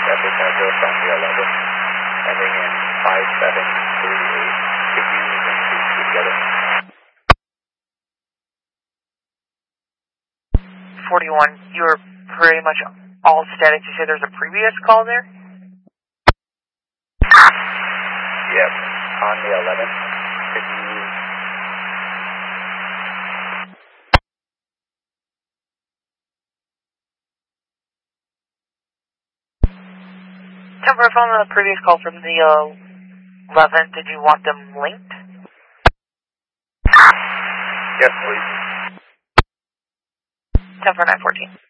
Epic Echo from the 11, ending in 5738. Could you link these two together? 41, you were pretty much all static. You said there's a previous call there? Yep, on the 11. Could you... 10 on the previous call from the 11, did you want them linked? Yes, please. 10 for 914.